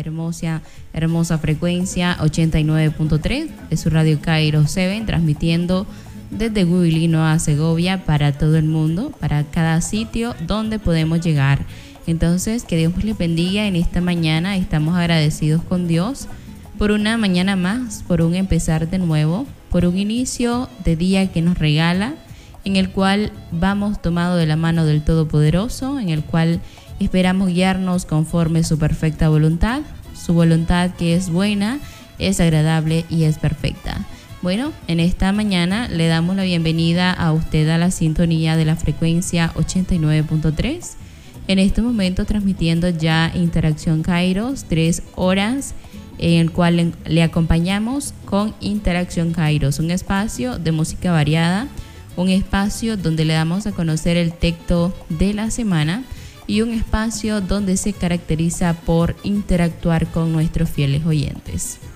hermosa frecuencia 89.3 de su radio Kairos 7, transmitiendo desde Huilino a Segovia para todo el mundo, para cada sitio donde podemos llegar. Entonces, que Dios les bendiga en esta mañana. Estamos agradecidos con Dios por una mañana más, por un empezar de nuevo, por un inicio de día que nos regala, en el cual vamos tomado de la mano del Todopoderoso, en el cual esperamos guiarnos conforme su perfecta voluntad, su voluntad que es buena, es agradable y es perfecta. Bueno, en esta mañana le damos la bienvenida a usted a la sintonía de la frecuencia 89.3. En este momento transmitiendo ya Interacción Kairos, 3 horas, en el cual le acompañamos con Interacción Kairos, un espacio de música variada, un espacio donde le damos a conocer el texto de la semana y un espacio donde se caracteriza por interactuar con nuestros fieles oyentes.